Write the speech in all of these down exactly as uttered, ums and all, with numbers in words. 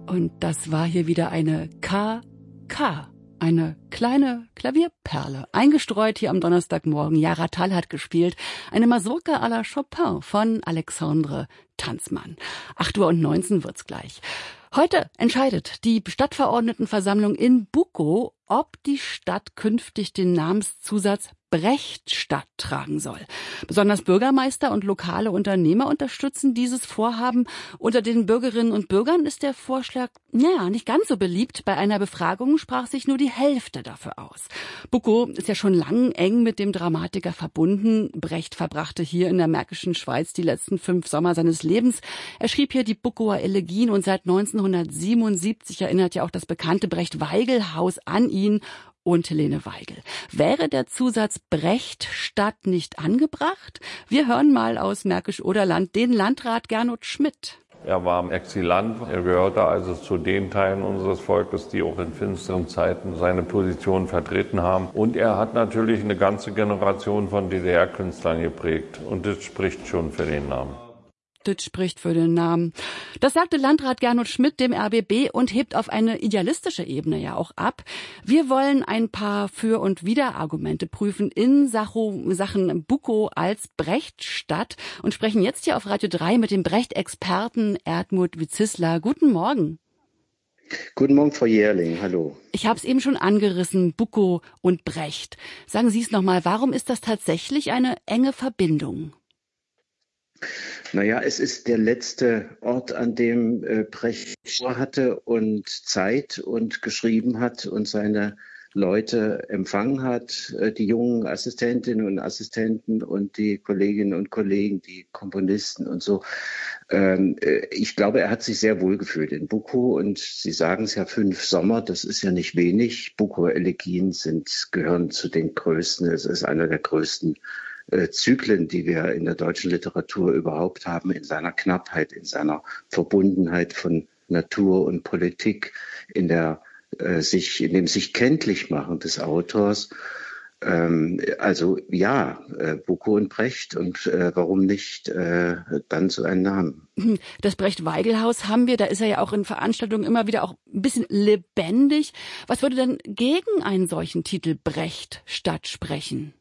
Und das war hier wieder eine K K. Eine kleine Klavierperle, eingestreut hier am Donnerstagmorgen. Ja, Rattal hat gespielt. Eine Mazurka à la Chopin von Alexandre Tanzmann. acht Uhr und neunzehn wird's gleich. Heute entscheidet die Stadtverordnetenversammlung in Bukow, ob die Stadt künftig den Namenszusatz Brechtstadt tragen soll. Besonders Bürgermeister und lokale Unternehmer unterstützen dieses Vorhaben. Unter den Bürgerinnen und Bürgern ist der Vorschlag, ja, nicht ganz so beliebt. Bei einer Befragung sprach sich nur die Hälfte dafür aus. Bukow ist ja schon lang eng mit dem Dramatiker verbunden. Brecht verbrachte hier in der Märkischen Schweiz die letzten fünf Sommer seines Lebens. Er schrieb hier die Bukower Elegien und seit neunzehnhundertsiebenundsiebzig erinnert ja auch das bekannte Brecht-Weigel-Haus an ihn und Helene Weigel. Wäre der Zusatz Brechtstadt nicht angebracht? Wir hören mal aus Märkisch-Oderland den Landrat Gernot Schmidt. Er war im Exilant, er gehörte also zu den Teilen unseres Volkes, die auch in finsteren Zeiten seine Position vertreten haben. Und er hat natürlich eine ganze Generation von D D R-Künstlern geprägt. Und das spricht schon für den Namen. Das spricht für den Namen. Das sagte Landrat Gernot Schmidt dem R B B und hebt auf eine idealistische Ebene ja auch ab. Wir wollen ein paar Für- und Widerargumente prüfen in Sachen Bukow als Brechtstadt und sprechen jetzt hier auf Radio drei mit dem Brecht-Experten Erdmut Wizisler. Guten Morgen. Guten Morgen, Frau Jährling. Hallo. Ich habe es eben schon angerissen, Bukow und Brecht. Sagen Sie es nochmal, warum ist das tatsächlich eine enge Verbindung? Naja, es ist der letzte Ort, an dem äh, Brecht hatte und Zeit und geschrieben hat und seine Leute empfangen hat, äh, die jungen Assistentinnen und Assistenten und die Kolleginnen und Kollegen, die Komponisten und so. Ähm, äh, ich glaube, er hat sich sehr wohl gefühlt in Bukow und Sie sagen es ja, fünf Sommer, das ist ja nicht wenig. Bukower Elegien sind, gehören zu den größten, es ist einer der größten Äh, Zyklen, die wir in der deutschen Literatur überhaupt haben, in seiner Knappheit, in seiner Verbundenheit von Natur und Politik, in der äh, sich, in dem sich kenntlich machen des Autors. Ähm, also ja, äh, Bukow und Brecht und äh, warum nicht äh, dann so einen Namen? Das Brecht-Weigel-Haus haben wir, da ist er ja auch in Veranstaltungen immer wieder auch ein bisschen lebendig. Was würde denn gegen einen solchen Titel Brechtstadt sprechen?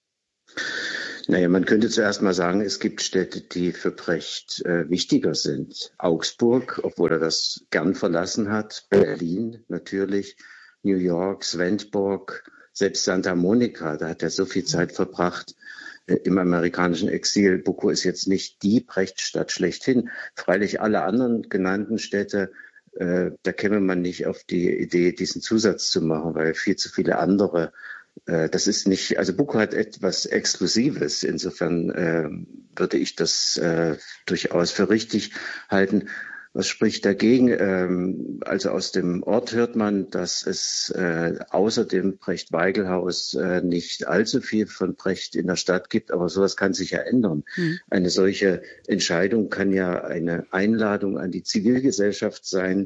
Naja, man könnte zuerst mal sagen, es gibt Städte, die für Brecht äh, wichtiger sind. Augsburg, obwohl er das gern verlassen hat, Berlin natürlich, New York, Svendborg, selbst Santa Monica, da hat er so viel Zeit verbracht äh, im amerikanischen Exil. Bukow ist jetzt nicht die Brechtstadt schlechthin. Freilich alle anderen genannten Städte, äh, da käme man nicht auf die Idee, diesen Zusatz zu machen, weil viel zu viele andere. Das ist nicht, also Bukow hat etwas Exklusives. Insofern äh, würde ich das äh, durchaus für richtig halten. Was spricht dagegen? Ähm, also aus dem Ort hört man, dass es äh, außer dem Brecht-Weigel-Haus äh, nicht allzu viel von Brecht in der Stadt gibt. Aber sowas kann sich ja ändern. Mhm. Eine solche Entscheidung kann ja eine Einladung an die Zivilgesellschaft sein,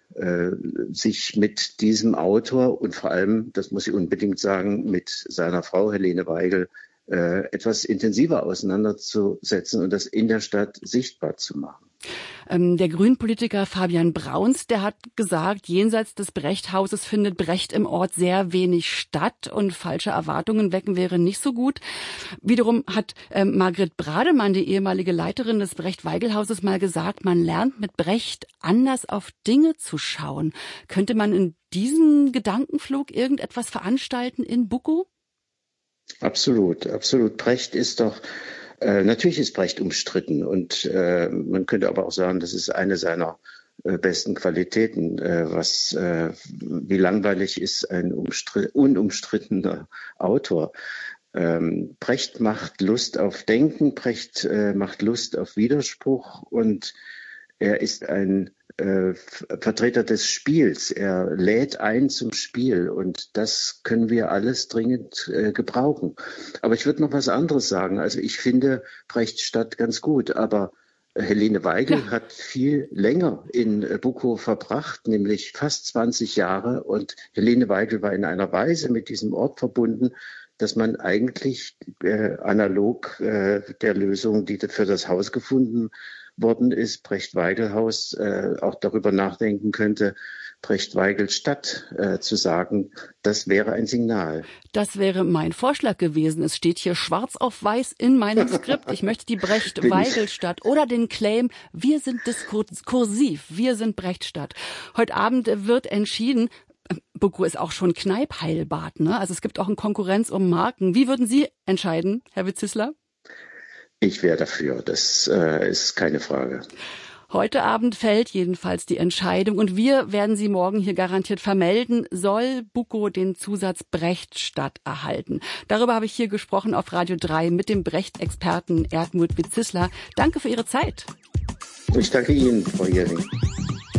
sich mit diesem Autor und vor allem, das muss ich unbedingt sagen, mit seiner Frau Helene Weigel äh, etwas intensiver auseinanderzusetzen und das in der Stadt sichtbar zu machen. Ähm, der Grünpolitiker Fabian Brauns, der hat gesagt, jenseits des Brecht-Hauses findet Brecht im Ort sehr wenig statt und falsche Erwartungen wecken wäre nicht so gut. Wiederum hat ähm, Margret Brademann, die ehemalige Leiterin des Brecht-Weigel-Hauses, mal gesagt, man lernt mit Brecht anders auf Dinge zu schauen. Könnte man in diesem Gedankenflug irgendetwas veranstalten in Bukow? Absolut, absolut. Brecht ist doch Äh, natürlich ist Brecht umstritten und äh, man könnte aber auch sagen, das ist eine seiner äh, besten Qualitäten. Äh, was, äh, wie langweilig ist ein unumstrittener Autor? Ähm, Brecht macht Lust auf Denken, Brecht äh, macht Lust auf Widerspruch und er ist ein äh, Vertreter des Spiels. Er lädt ein zum Spiel und das können wir alles dringend äh, gebrauchen. Aber ich würde noch was anderes sagen. Also ich finde Brechtstadt ganz gut, aber Helene Weigel ja. hat viel länger in äh, Bukow verbracht, nämlich fast zwanzig Jahre. Und Helene Weigel war in einer Weise mit diesem Ort verbunden, dass man eigentlich äh, analog äh, der Lösung, die für das Haus gefunden worden ist, Brecht-Weigel-Haus, äh, auch darüber nachdenken könnte, Brecht-Weigel-Stadt äh, zu sagen, das wäre ein Signal. Das wäre mein Vorschlag gewesen. Es steht hier schwarz auf weiß in meinem Skript. Ich möchte die Brecht-Weigel-Stadt oder den Claim, wir sind diskursiv, wir sind Brecht-Stadt. Heute Abend wird entschieden, Bucko ist auch schon Kneipp-Heilbad, ne? Also es gibt auch eine Konkurrenz um Marken. Wie würden Sie entscheiden, Herr Witzisler? Ich wäre dafür, das äh, ist keine Frage. Heute Abend fällt jedenfalls die Entscheidung und wir werden sie morgen hier garantiert vermelden, soll Bucko den Zusatz Brecht-Stadt erhalten. Darüber habe ich hier gesprochen auf Radio drei mit dem Brecht-Experten Erdmut Witzisler. Danke für Ihre Zeit. Ich danke Ihnen, Frau Jährling.